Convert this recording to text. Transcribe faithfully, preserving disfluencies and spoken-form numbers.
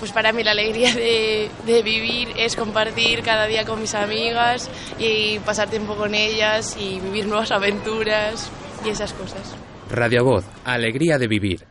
Pues para mí la alegría de, de vivir es compartir cada día con mis amigas y pasar tiempo con ellas y vivir nuevas aventuras y esas cosas. Radio Voz, alegría de vivir.